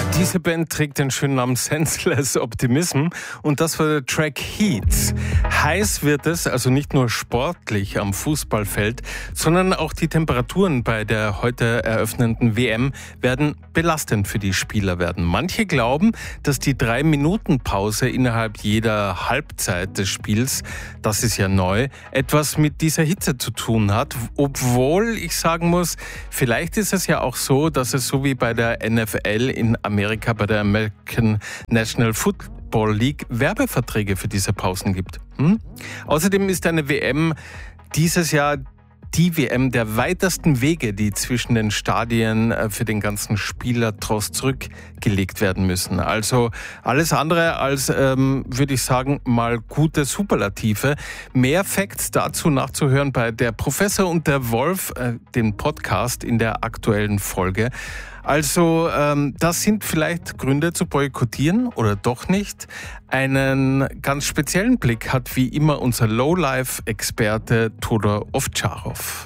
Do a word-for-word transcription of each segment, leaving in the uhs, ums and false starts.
Diese Band trägt den schönen Namen Senseless Optimism und das war der Track Heats. Heiß wird es also nicht nur sportlich am Fußballfeld, sondern auch die Temperaturen bei der heute eröffnenden W M werden belastend für die Spieler werden. Manche glauben, dass die Drei-Minuten-Pause innerhalb jeder Halbzeit des Spiels, das ist ja neu, etwas mit dieser Hitze zu tun hat. Obwohl ich sagen muss, vielleicht ist es ja auch so, dass es so wie bei der N F L in Amerika, bei der American National Football League, Werbeverträge für diese Pausen gibt. Hm? Außerdem ist eine W M dieses Jahr die W M der weitesten Wege, die zwischen den Stadien für den ganzen Spielertross zurückgelegt werden müssen. Also alles andere als, ähm, würde ich sagen, mal gute Superlative. Mehr Facts dazu nachzuhören bei Der Professor und der Wolf, äh, den Podcast in der aktuellen Folge. Also ähm, das sind vielleicht Gründe zu boykottieren oder doch nicht. Einen ganz speziellen Blick hat wie immer unser Lowlife-Experte Todor Ovtcharov.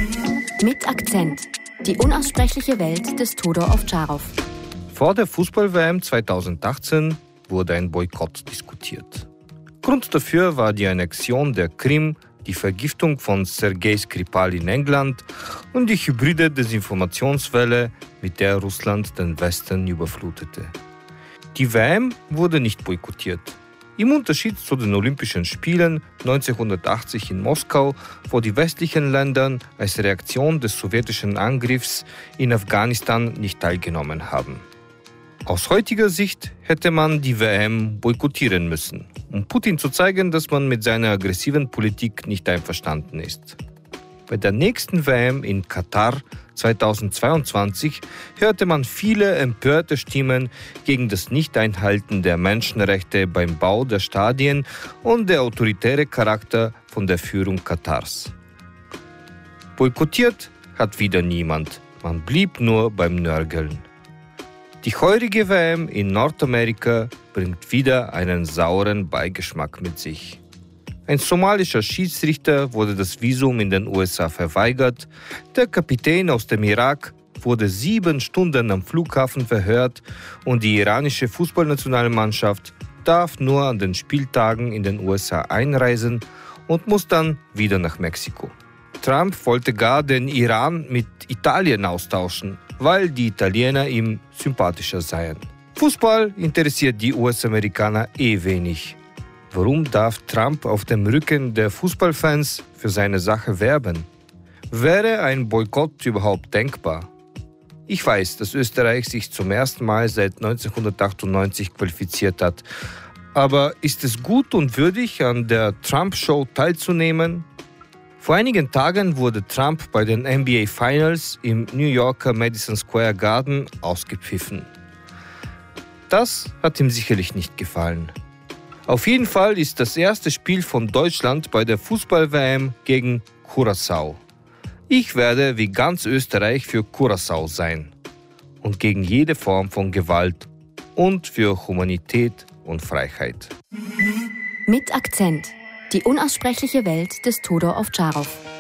Mit Akzent. Die unaussprechliche Welt des Todor Ovtcharov. Vor der Fußball-W M zweitausendachtzehn wurde ein Boykott diskutiert. Grund dafür war die Annexion der Krim, die Vergiftung von Sergei Skripal in England und die hybride Desinformationswelle, mit der Russland den Westen überflutete. Die W M wurde nicht boykottiert. Im Unterschied zu den Olympischen Spielen neunzehnhundertachtzig in Moskau, wo die westlichen Länder als Reaktion des sowjetischen Angriffs in Afghanistan nicht teilgenommen haben. Aus heutiger Sicht hätte man die W M boykottieren müssen, um Putin zu zeigen, dass man mit seiner aggressiven Politik nicht einverstanden ist. Bei der nächsten W M in Katar zweitausendzweiundzwanzig hörte man viele empörte Stimmen gegen das Nichteinhalten der Menschenrechte beim Bau der Stadien und der autoritäre Charakter von der Führung Katars. Boykottiert hat wieder niemand, man blieb nur beim Nörgeln. Die heurige W M in Nordamerika bringt wieder einen sauren Beigeschmack mit sich. Ein somalischer Schiedsrichter wurde das Visum in den U S A verweigert, der Kapitän aus dem Irak wurde sieben Stunden am Flughafen verhört und die iranische Fußballnationalmannschaft darf nur an den Spieltagen in den U S A einreisen und muss dann wieder nach Mexiko. Trump wollte gar den Iran mit Italien austauschen, weil die Italiener ihm sympathischer seien. Fußball interessiert die U S-Amerikaner eh wenig. Warum darf Trump auf dem Rücken der Fußballfans für seine Sache werben? Wäre ein Boykott überhaupt denkbar? Ich weiß, dass Österreich sich zum ersten Mal seit neunzehnhundertachtundneunzig qualifiziert hat. Aber ist es gut und würdig, an der Trump-Show teilzunehmen? Vor einigen Tagen wurde Trump bei den N B A Finals im New Yorker Madison Square Garden ausgepfiffen. Das hat ihm sicherlich nicht gefallen. Auf jeden Fall ist das erste Spiel von Deutschland bei der Fußball-W M gegen Curaçao. Ich werde wie ganz Österreich für Curaçao sein und gegen jede Form von Gewalt und für Humanität und Freiheit. Mit Akzent. Die unaussprechliche Welt des Todor Ovtcharov.